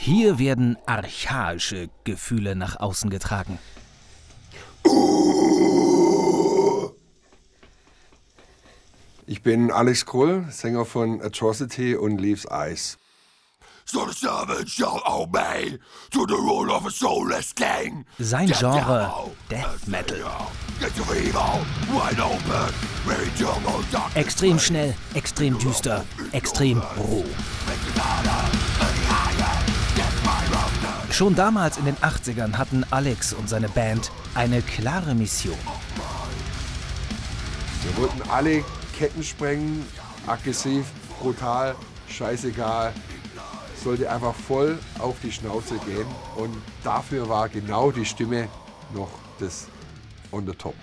Hier werden archaische Gefühle nach außen getragen. Ich bin Alex Krull, Sänger von Atrocity und Leaves Eyes. Sein Genre Death Metal. Extrem schnell, extrem düster, extrem roh. Schon damals in den 80ern hatten Alex und seine Band eine klare Mission. Wir wollten alle Ketten sprengen, aggressiv, brutal, scheißegal. Sollte einfach voll auf die Schnauze gehen und dafür war genau die Stimme noch das on the top.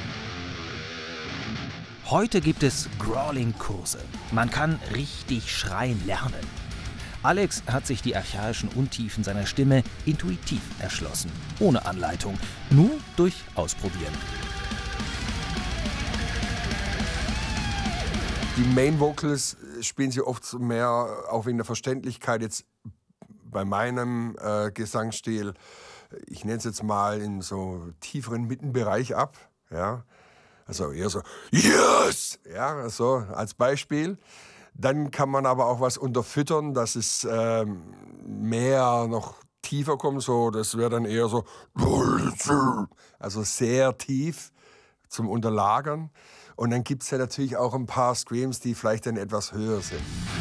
Heute gibt es Growling-Kurse. Man kann richtig schreien lernen. Alex hat sich die archaischen Untiefen seiner Stimme intuitiv erschlossen, ohne Anleitung, nur durch Ausprobieren. Die Main Vocals spielen sie oft mehr auch wegen der Verständlichkeit jetzt bei meinem Gesangsstil. Ich nenne es jetzt mal in so tieferen Mittenbereich ab. Ja? Also eher so Yes! Ja, so als Beispiel. Dann kann man aber auch was unterfüttern, dass es mehr noch tiefer kommt. So, das wäre dann eher so, also sehr tief zum Unterlagern. Und dann gibt es ja natürlich auch ein paar Screams, die vielleicht dann etwas höher sind.